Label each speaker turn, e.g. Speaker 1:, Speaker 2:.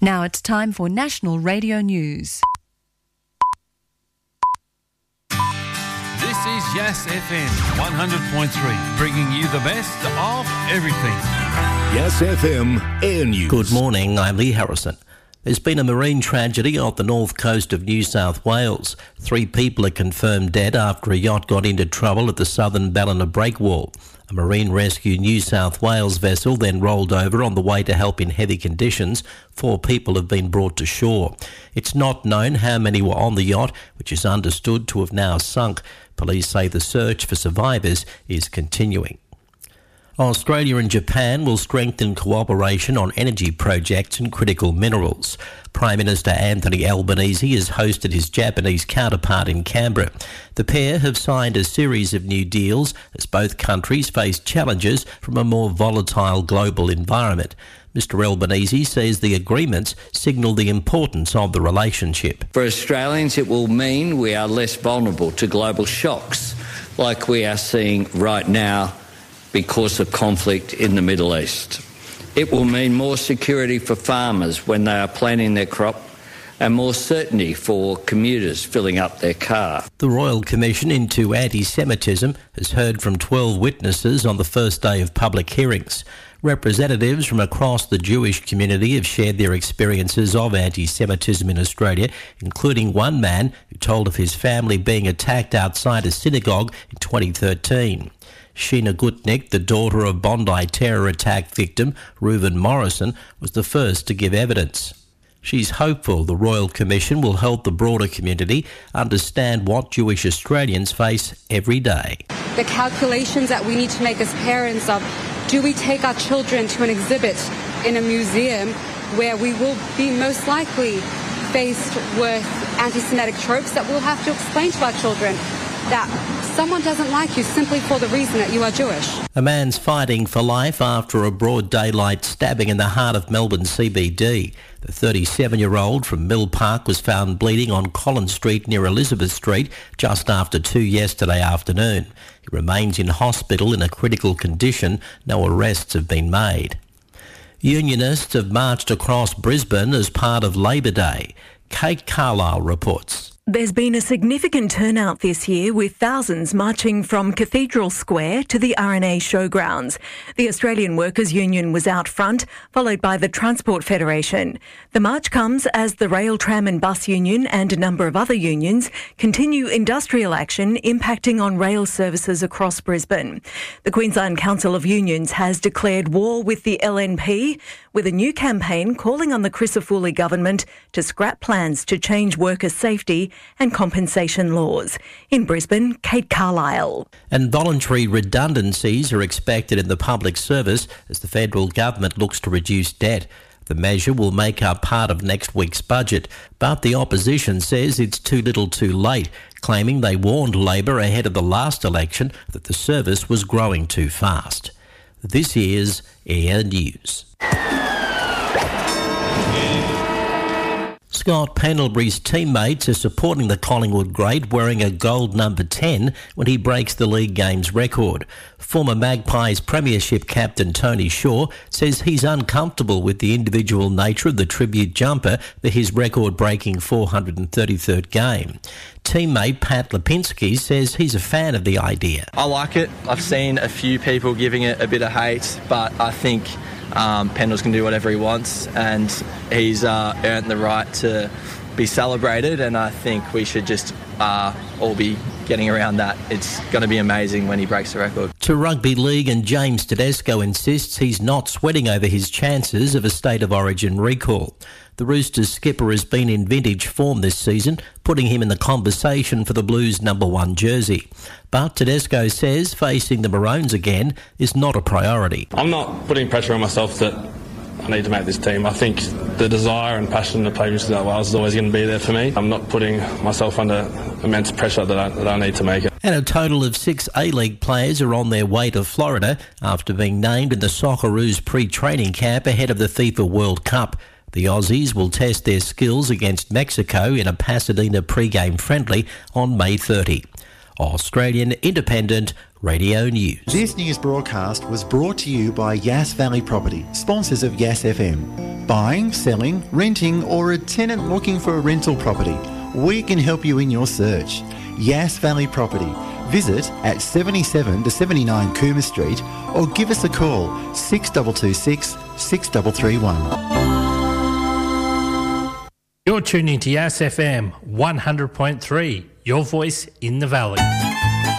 Speaker 1: Now it's time for National Radio News.
Speaker 2: This is Yas FM 100.3, bringing you the best of everything.
Speaker 3: Yas FM Air News.
Speaker 4: Good morning, I'm Lee Harrison. There's been a marine tragedy off the north coast of New South Wales. 3 people are confirmed dead after a yacht got into trouble at the southern Ballina Breakwall. A Marine Rescue New South Wales vessel then rolled over on the way to help in heavy conditions. 4 people have been brought to shore. It's not known how many were on the yacht, which is understood to have now sunk. Police say the search for survivors is continuing. Australia and Japan will strengthen cooperation on energy projects and critical minerals. Prime Minister Anthony Albanese has hosted his Japanese counterpart in Canberra. The pair have signed a series of new deals as both countries face challenges from a more volatile global environment. Mr Albanese says the agreements signal the importance of the relationship.
Speaker 5: For Australians, it will mean we are less vulnerable to global shocks like we are seeing right now because of conflict in the Middle East. It will mean more security for farmers when they are planting their crop and more certainty for commuters filling up their car.
Speaker 4: The Royal Commission into Anti-Semitism has heard from 12 witnesses on the first day of public hearings. Representatives from across the Jewish community have shared their experiences of anti-Semitism in Australia, including one man who told of his family being attacked outside a synagogue in 2013. Sheena Gutnick, the daughter of Bondi terror attack victim Reuven Morrison, was the first to give evidence. She's hopeful the Royal Commission will help the broader community understand what Jewish Australians face every day.
Speaker 6: The calculations that we need to make as parents of, do we take our children to an exhibit in a museum where we will be most likely faced with anti-Semitic tropes that we'll have to explain to our children that someone doesn't like you simply for the reason that you are Jewish.
Speaker 4: A man's fighting for life after a broad daylight stabbing in the heart of Melbourne CBD. The 37-year-old from Mill Park was found bleeding on Collins Street near Elizabeth Street just after 2 yesterday afternoon. He remains in hospital in a critical condition. No arrests have been made. Unionists have marched across Brisbane as part of Labor Day. Kate Carlisle reports.
Speaker 7: There's been a significant turnout this year, with thousands marching from Cathedral Square to the RNA Showgrounds. The Australian Workers' Union was out front, followed by the Transport Federation. The march comes as the Rail, Tram and Bus Union and a number of other unions continue industrial action impacting on rail services across Brisbane. The Queensland Council of Unions has declared war with the LNP, with a new campaign calling on the Crisafulli government to scrap plans to change worker safety and compensation laws. In Brisbane, Kate Carlisle.
Speaker 4: And voluntary redundancies are expected in the public service as the federal government looks to reduce debt. The measure will make up part of next week's budget, but the opposition says it's too little too late, claiming they warned Labor ahead of the last election that the service was growing too fast. This is Air News. Scott Pendlebury's teammates are supporting the Collingwood great wearing a gold number 10 when he breaks the league games record. Former Magpies premiership captain Tony Shaw says he's uncomfortable with the individual nature of the tribute jumper for his record-breaking 433rd game. Teammate Pat Lipinski says he's a fan of the idea.
Speaker 8: I like it. I've seen a few people giving it a bit of hate, but I think Pendles can do whatever he wants, and he's earned the right to be celebrated, and I think we should just all be getting around that. It's going to be amazing when he breaks the record.
Speaker 4: To Rugby League, and James Tedesco insists he's not sweating over his chances of a State of Origin recall. The Roosters skipper has been in vintage form this season, putting him in the conversation for the Blues' number 1 jersey. But Tedesco says facing the Maroons again is not a priority.
Speaker 9: I'm not putting pressure on myself that I need to make this team. I think the desire and passion to play New South Wales is always going to be there for me. I'm not putting myself under immense pressure that I need to make it.
Speaker 4: And a total of 6 A-League players are on their way to Florida after being named in the Socceroos pre-training camp ahead of the FIFA World Cup. The Aussies will test their skills against Mexico in a Pasadena pre-game friendly on May 30. Australian Independent Radio News.
Speaker 10: This news broadcast was brought to you by Yass Valley Property, sponsors of Yass FM. Buying, selling, renting, or a tenant looking for a rental property? We can help you in your search. Yass Valley Property. Visit at 77 to 79 Coomer Street or give us a call 6226 6331.
Speaker 11: You're tuning to Yass FM 100.3, your voice in the valley.